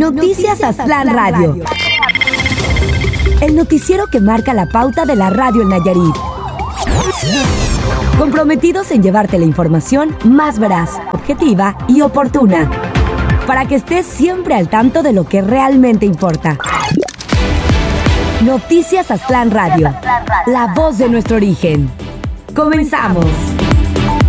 Noticias Aztlán Radio. El noticiero que marca la pauta de la radio en Nayarit. Comprometidos en llevarte la información más veraz, objetiva y oportuna, para que estés siempre al tanto de lo que realmente importa. Noticias Aztlán Radio, la voz de nuestro origen. ¡Comenzamos!